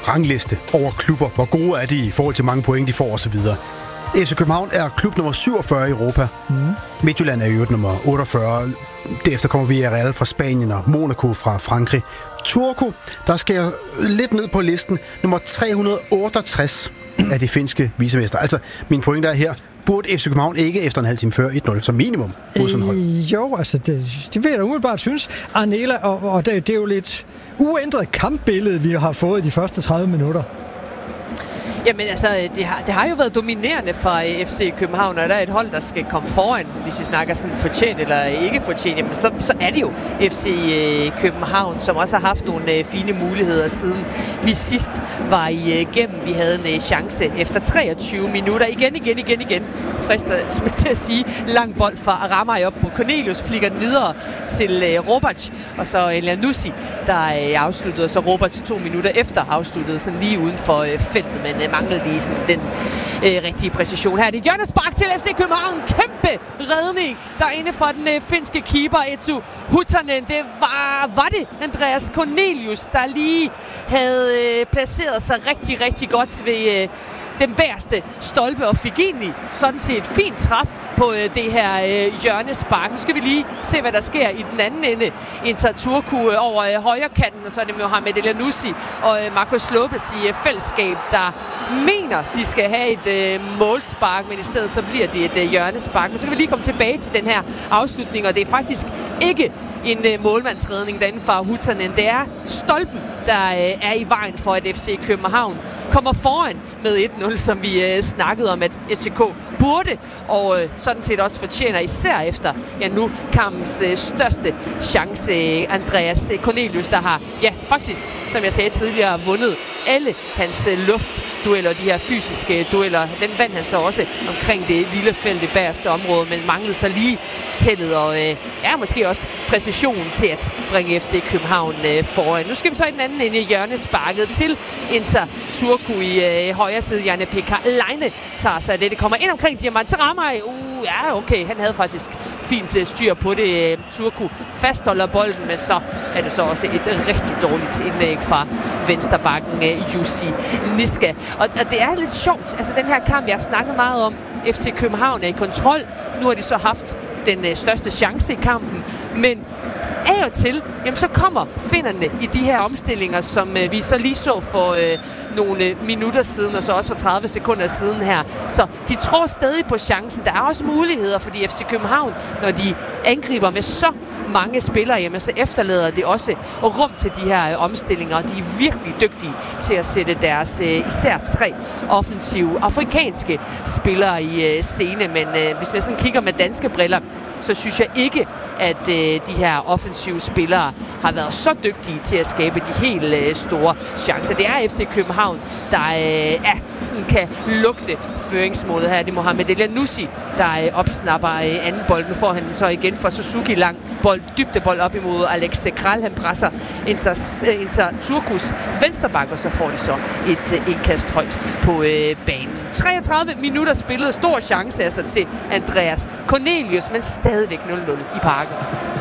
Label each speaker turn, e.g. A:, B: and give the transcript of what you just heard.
A: rangliste over klubber. Hvor gode er de i forhold til mange point, de får osv. FC København er klub nummer 47 i Europa. Midtjylland er i øvrigt nummer 48. Derefter kommer Villarreal fra Spanien og Monaco fra Frankrig. Turku, der skal lidt ned på listen, nummer 368 af de finske vicemester. Altså, min pointe er her, burde FC København ikke efter en halv time før 1-0 som minimum?
B: Jo, altså det vil jeg da umiddelbart synes. Arnela, og det er jo lidt uændret kampbillede, vi har fået i de første 30 minutter.
C: Jamen altså, det har jo været dominerende for FC København, og der er et hold, der skal komme foran, hvis vi snakker sådan fortjent eller ikke fortjent, jamen så er det jo FC København, som også har haft nogle fine muligheder siden vi sidst var igennem. Vi havde en chance efter 23 minutter. Igen. Frister til at sige, lang bold fra Ramaj op på Cornelius, flikker den videre til Robac, og så Elanusi, der afsluttede, og så Robac 2 minutter efter afsluttede sådan lige uden for feltet, men manglede lige sådan den rigtige præcision. Her er det hjørnespark til FC København. Kæmpe redning derinde for den finske keeper Eetu Huttunen. Det var det Andreas Cornelius, der lige havde placeret sig rigtig godt ved den bagerste stolpe og fik egentlig sådan set et fint træf på det her hjørnespark. Nu skal vi lige se, hvad der sker i den anden ende. Inter Turku over højre kanten, og så er det Mohamed Elanusi og Marcos Lopez i fællesskab, der mener, de skal have et målspark, men i stedet så bliver det et hjørnespark. Men så kan vi lige komme tilbage til den her afslutning, og det er faktisk ikke en målmandsredning derinde fra Huttunen. Det er stolpen, der er i vejen for, at FC København kommer foran med 1-0, som vi snakkede om, at FCK burde, og sådan set også fortjener, især efter nu kampens største chance, Andreas Cornelius, der har, faktisk, som jeg sagde tidligere, vundet alle hans luftdueller, de her fysiske dueller. Den vandt han så også omkring det lille felt i bagerste område, men manglede så lige heldet og måske også præcision til at bringe FC København foran. Nu skal vi så i den anden ende i hjørnesparket til Inter Turku i højre side. Janne Pekka Leine tager sig af det. Det kommer ind omkring Diamant Ramaj. Okay, han havde faktisk fint styr på det. Turku fastholder bolden, men så er det så også et rigtig dårligt indlæg fra venstrebakken Jussi Niska. Og det er lidt sjovt, altså den her kamp, jeg har snakket meget om. FC København er i kontrol. Nu har de så haft den største chance i kampen, men af og til, så kommer finnerne i de her omstillinger, som vi så lige så for nogle minutter siden, og så også for 30 sekunder siden her. Så de tror stadig på chancen. Der er også muligheder, fordi FC København, når de angriber med så mange spillere, så efterlader det også rum til de her omstillinger, og de er virkelig dygtige til at sætte deres især 3 offensive afrikanske spillere i scene. Men hvis man sådan kigger med danske briller, så synes jeg ikke, at de her offensive spillere har været så dygtige til at skabe de helt store chancer. Det er FC København, der sådan kan lugte føringsmålet her. Det er Mohamed Elanusi, der opsnapper anden bold. Nu får han så igen fra Suzuki lang bold, dybdebold op imod Alex Kral. Han presser Inter Turkus venstreback, og så får de så et indkast højt på banen. 33 minutter spillet, stor chance altså til Andreas Cornelius, men stadigvæk 0-0 i parken.